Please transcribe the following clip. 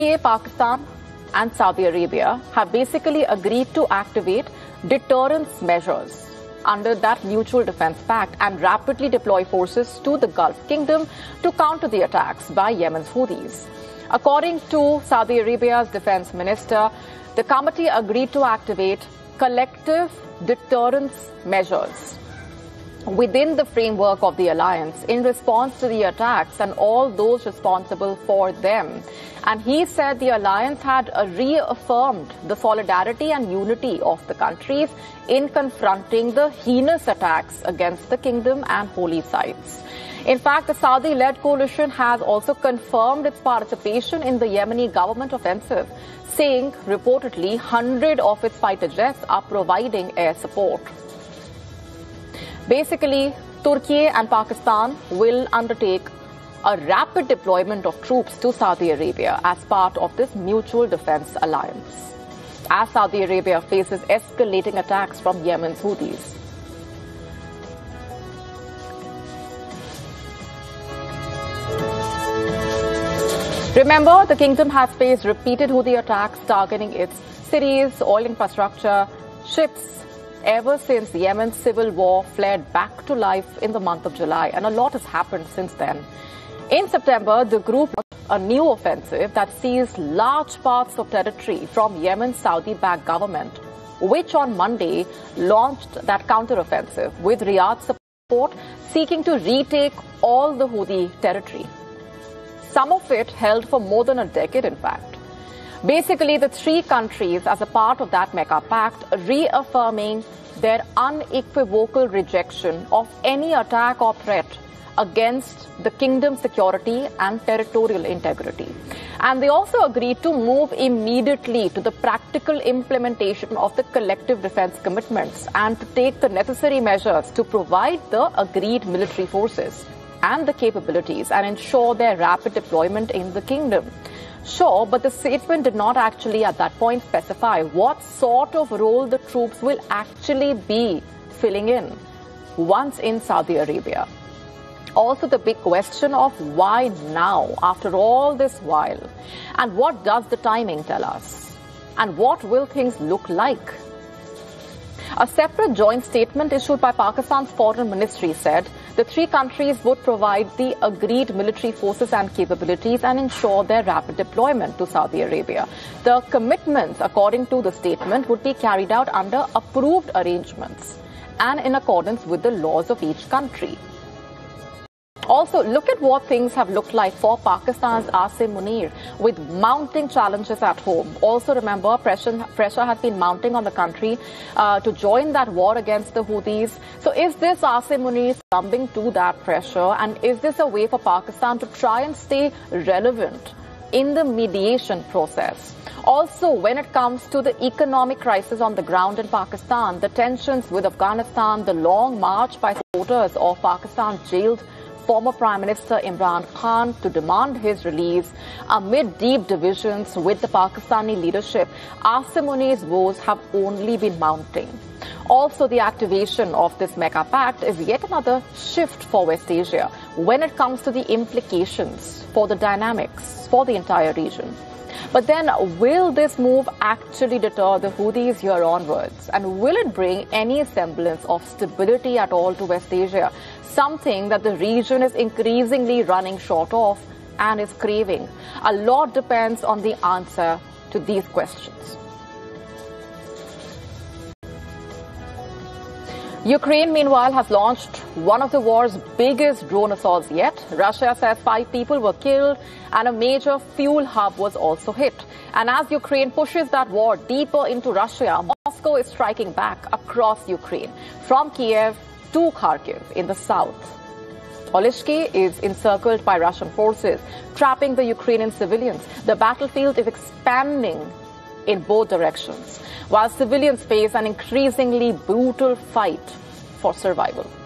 Pakistan and Saudi Arabia have basically agreed to activate deterrence measures under that Mutual Defense Pact and rapidly deploy forces to the Gulf Kingdom to counter the attacks by Yemen's Houthis. According to Saudi Arabia's defense minister, the committee agreed to activate collective deterrence measures within the framework of the alliance in response to the attacks and all those responsible for them. And he said the alliance had reaffirmed the solidarity and unity of the countries in confronting the heinous attacks against the kingdom and holy sites. In fact, the Saudi-led coalition has also confirmed its participation in the Yemeni government offensive, saying reportedly 100 of its fighter jets are providing air support. Basically, Turkey and Pakistan will undertake a rapid deployment of troops to Saudi Arabia as part of this mutual defense alliance, as Saudi Arabia faces escalating attacks from Yemen's Houthis. Remember, the kingdom has faced repeated Houthi attacks targeting its cities, oil infrastructure, ships, ever since Yemen's civil war flared back to life in the month of July, and a lot has happened since then. In September, the group launched a new offensive that seized large parts of territory from Yemen's Saudi-backed government, which on Monday launched that counter-offensive with Riyadh support, seeking to retake all the Houthi territory. Some of it held for more than a decade, in fact. Basically, the three countries, as a part of that Mecca Pact, reaffirming their unequivocal rejection of any attack or threat against the kingdom's security and territorial integrity. And they also agreed to move immediately to the practical implementation of the collective defense commitments and to take the necessary measures to provide the agreed military forces and the capabilities and ensure their rapid deployment in the kingdom. Sure, but the statement did not actually at that point specify what sort of role the troops will actually be filling in once in Saudi Arabia. Also, the big question of why now, after all this while? And what does the timing tell us? And what will things look like? A separate joint statement issued by Pakistan's foreign ministry said the three countries would provide the agreed military forces and capabilities and ensure their rapid deployment to Saudi Arabia. The commitments, according to the statement, would be carried out under approved arrangements and in accordance with the laws of each country. Also, look at what things have looked like for Pakistan's Asim Munir with mounting challenges at home. Also, remember, pressure has been mounting on the country to join that war against the Houthis. So is this Asim Munir succumbing to that pressure? And is this a way for Pakistan to try and stay relevant in the mediation process? Also, when it comes to the economic crisis on the ground in Pakistan, the tensions with Afghanistan, the long march by supporters of Pakistan's jailed former Prime Minister Imran Khan to demand his release amid deep divisions with the Pakistani leadership, Asim Munir's woes have only been mounting. Also, the activation of this Mecca Pact is yet another shift for West Asia when it comes to the implications for the dynamics for the entire region. But then, will this move actually deter the Houthis here onwards? And will it bring any semblance of stability at all to West Asia? Something that the region is increasingly running short of and is craving. A lot depends on the answer to these questions. Ukraine, meanwhile, has launched one of the war's biggest drone assaults yet. Russia says 5 people were killed and a major fuel hub was also hit. And as Ukraine pushes that war deeper into Russia, Moscow is striking back across Ukraine, from Kiev to Kharkiv in the south. Olishki is encircled by Russian forces, trapping the Ukrainian civilians. The battlefield is expanding in both directions, while civilians face an increasingly brutal fight for survival.